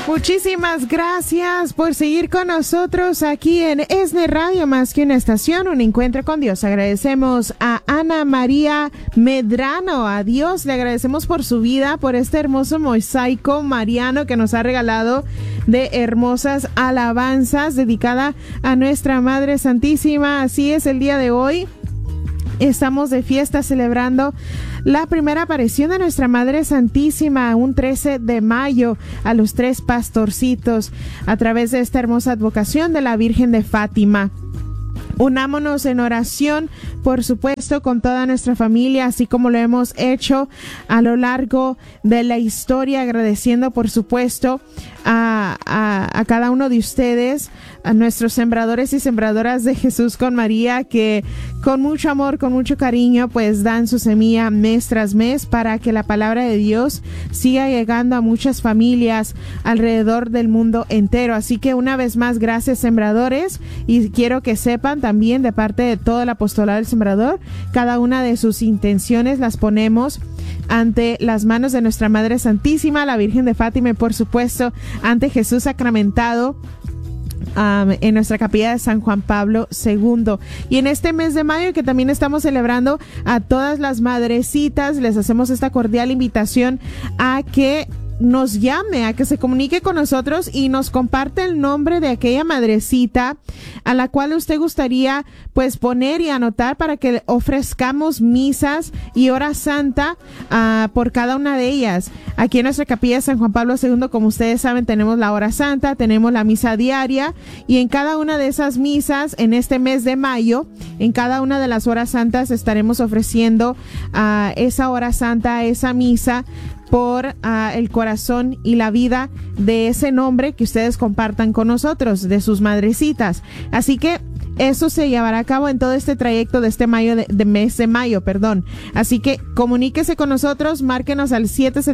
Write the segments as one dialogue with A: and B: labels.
A: Muchísimas gracias por seguir con nosotros aquí en ESNE Radio, más que una estación, un encuentro con Dios. Agradecemos a Ana María Medrano, a Dios le agradecemos por su vida, por este hermoso mosaico mariano que nos ha regalado de hermosas alabanzas dedicada a nuestra Madre Santísima. Así es, el día de hoy estamos de fiesta celebrando la primera aparición de nuestra Madre Santísima, un 13 de mayo, a los 3 pastorcitos, a través de esta hermosa advocación de la Virgen de Fátima. Unámonos en oración, por supuesto, con toda nuestra familia, así como lo hemos hecho a lo largo de la historia, agradeciendo, por supuesto, a cada uno de ustedes, a nuestros sembradores y sembradoras de Jesús con María, que con mucho amor, con mucho cariño, pues dan su semilla mes tras mes para que la palabra de Dios siga llegando a muchas familias alrededor del mundo entero. Así que una vez más, gracias, sembradores, y quiero que sepan también de parte de todo el apostolado del sembrador, cada una de sus intenciones las ponemos ante las manos de nuestra Madre Santísima, la Virgen de Fátima, y por supuesto ante Jesús sacramentado en nuestra capilla de San Juan Pablo II. Y en este mes de mayo, que también estamos celebrando a todas las madrecitas, les hacemos esta cordial invitación a que nos llame, a que se comunique con nosotros y nos comparte el nombre de aquella madrecita a la cual usted gustaría pues poner y anotar para que ofrezcamos misas y hora santa por cada una de ellas. Aquí en nuestra capilla de San Juan Pablo II, como ustedes saben, tenemos la hora santa, tenemos la misa diaria, y en cada una de esas misas, en este mes de mayo, en cada una de las horas santas estaremos ofreciendo esa hora santa, esa misa, por el corazón y la vida de ese nombre que ustedes compartan con nosotros, de sus madrecitas. Así que eso se llevará a cabo en todo este trayecto de este mes de mayo. Así que comuníquese con nosotros, márquenos al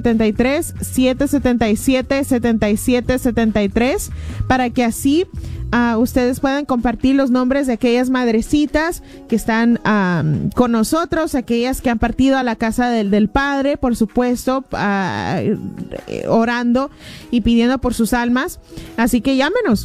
A: 773-777-7773 para que así ustedes puedan compartir los nombres de aquellas madrecitas que están con nosotros, aquellas que han partido a la casa del Padre, por supuesto, orando y pidiendo por sus almas. Así que llámenos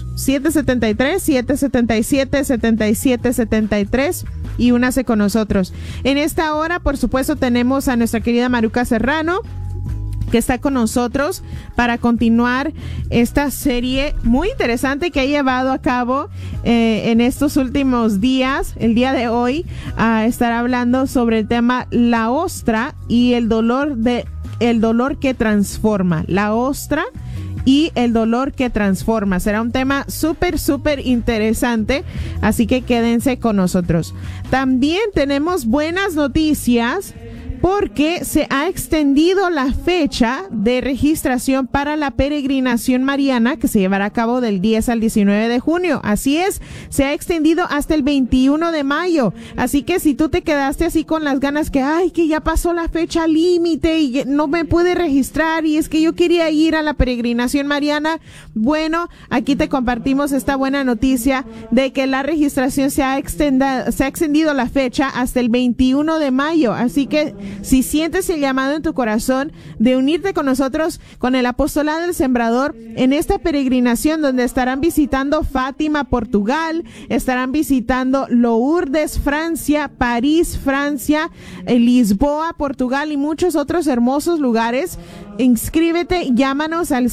A: 773-777-7773 y únase con nosotros. En esta hora, por supuesto, tenemos a nuestra querida Maruca Serrano, que está con nosotros para continuar esta serie muy interesante que ha llevado a cabo en estos últimos días. El día de hoy estará hablando sobre el tema la ostra y el dolor que transforma. La ostra y el dolor que transforma. Será un tema súper interesante, así que quédense con nosotros. También tenemos buenas noticias, porque se ha extendido la fecha de registración para la peregrinación mariana que se llevará a cabo del 10 al 19 de junio. Así es, se ha extendido hasta el 21 de mayo. Así que si tú te quedaste así con las ganas que ya pasó la fecha límite y no me pude registrar y es que yo quería ir a la peregrinación mariana, bueno, aquí te compartimos esta buena noticia de que la registración se ha extendido la fecha hasta el 21 de mayo. Así que si sientes el llamado en tu corazón de unirte con nosotros, con el apostolado del sembrador, en esta peregrinación donde estarán visitando Fátima, Portugal, estarán visitando Lourdes, Francia, París, Francia, Lisboa, Portugal y muchos otros hermosos lugares, inscríbete, llámanos al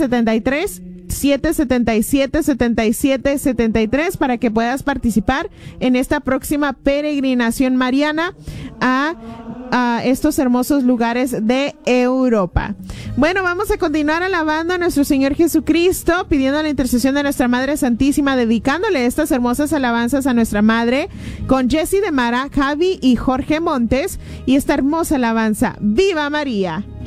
A: 777-7773 para que puedas participar en esta próxima peregrinación mariana a estos hermosos lugares de Europa. Bueno, vamos a continuar alabando a nuestro Señor Jesucristo, pidiendo la intercesión de nuestra Madre Santísima, dedicándole estas hermosas alabanzas a nuestra Madre, con Jessy de Mara, Javi y Jorge Montes, y esta hermosa alabanza, ¡Viva María!